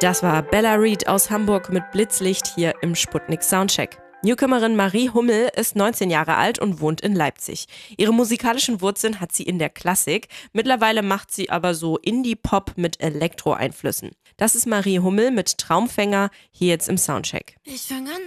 Das war Bella Reed aus Hamburg mit Blitzlicht hier im Sputnik Soundcheck. Newcomerin Marie Hummel ist 19 Jahre alt und wohnt in Leipzig. Ihre musikalischen Wurzeln hat sie in der Klassik. Mittlerweile macht sie aber so Indie-Pop mit Elektro-Einflüssen. Das ist Marie Hummel mit Traumfänger hier jetzt im Soundcheck. Ich fang an